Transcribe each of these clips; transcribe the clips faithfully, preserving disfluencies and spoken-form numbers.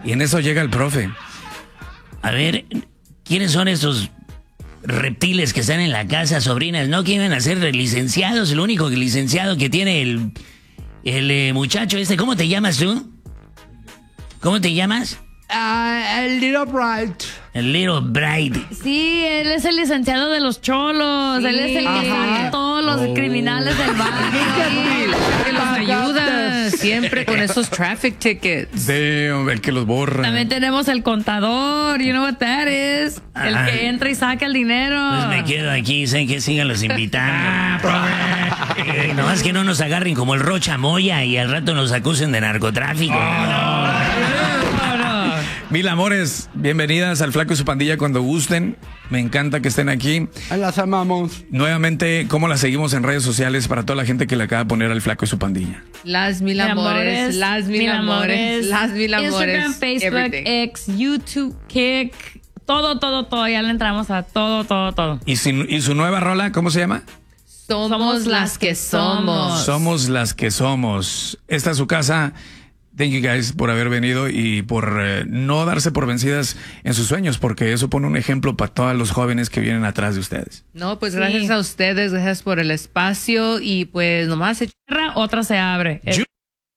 Y en eso llega el profe. A ver, ¿quiénes son estos reptiles que están en la casa, sobrinas? ¿No quieren ser licenciados? El único licenciado que tiene el, el eh, muchacho este. ¿Cómo te llamas tú? ¿Cómo te llamas? Uh, el Little Bright. El Little Bright. Sí, él es el licenciado de los cholos. Sí. Él es el que saca a todos los oh. criminales del barrio. Que los ayuda siempre con esos traffic tickets. De, el que los borra. También tenemos el contador. You know what that is? El ah. que entra y saca el dinero. Pues me quedo aquí, sé que sigan los invitando. eh, nomás que no nos agarren como el Rocha Moya y al rato nos acusen de narcotráfico. Oh, no. Mil amores, bienvenidas al Flaco y su pandilla cuando gusten. Me encanta que estén aquí. Las amamos. Nuevamente, ¿cómo las seguimos en redes sociales para toda la gente que le acaba de poner al Flaco y su pandilla? Las mil amores, las mil, mil amores, amores, las mil amores. Instagram, Facebook, everything. X, YouTube, Kick, todo, todo, todo. Ya le entramos a todo, todo, todo. ¿Y, si, y su nueva rola, cómo se llama? Somos, somos las que somos. Somos las que somos. Esta es su casa. Thank you guys por haber venido y por eh, no darse por vencidas en sus sueños, porque eso pone un ejemplo para todos los jóvenes que vienen atrás de ustedes. No, pues gracias sí. a ustedes, gracias por el espacio y pues nomás se cierra, otra se abre. You,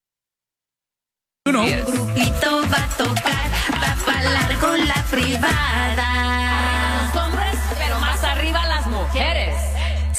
you know. El grupito va a tocar, va a falar con la privada.